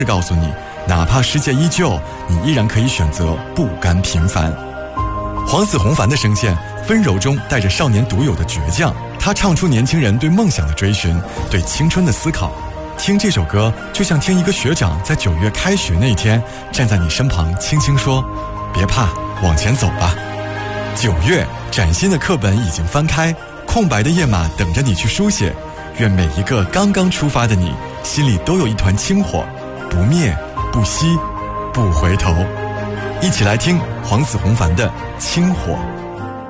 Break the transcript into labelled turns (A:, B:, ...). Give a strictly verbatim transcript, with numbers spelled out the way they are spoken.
A: 告诉你，哪怕世界依旧，你依然可以选择不甘平凡。黄子弘凡的声线温柔中带着少年独有的倔强，他唱出年轻人对梦想的追寻，对青春的思考。听这首歌就像听一个学长在九月开学那天站在你身旁轻轻说，别怕，往前走吧。九月，崭新的课本已经翻开，空白的页码等着你去书写。愿每一个刚刚出发的你，心里都有一团清火，不灭不熄不回头。一起来听黄子弘凡的《清火》。